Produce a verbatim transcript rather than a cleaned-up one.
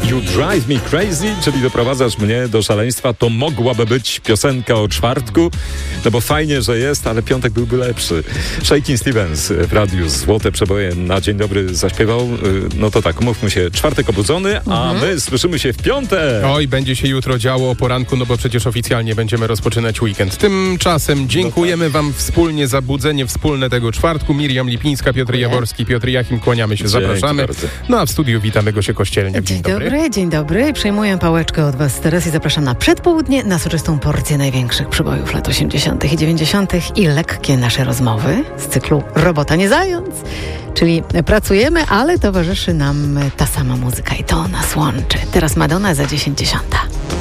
You Drive Me Crazy, czyli doprowadzasz mnie do szaleństwa. To mogłaby być piosenka o czwartku, no bo fajnie, że jest, ale piątek byłby lepszy. Shakin' Stevens w radiu Złote Przeboje na Dzień Dobry zaśpiewał. No to tak, mówmy się, czwartek obudzony, a mhm. my słyszymy się w piątek. Oj, będzie się jutro działo o poranku, no bo przecież oficjalnie będziemy rozpoczynać weekend. Tymczasem dziękujemy no tak. wam wspólnie za budzenie wspólne tego czwartku. Miriam Lipińska, Piotr Jaworski, Piotr Jachim, kłaniamy się, Dzięki zapraszamy. bardzo. No a w studiu witamy Gosię Kościelniak. Dzień, dzień dobry. dobry. Dzień dobry. Przejmuję pałeczkę od was teraz i zapraszam na przedpołudnie, na soczystą porcję największych przebojów lat osiemdziesiątych i dziewięćdziesiątych i lekkie nasze rozmowy z cyklu Robota nie zając. Czyli pracujemy, ale towarzyszy nam ta sama muzyka i to nas łączy. Teraz Madonna za dziesięć dziesiąta.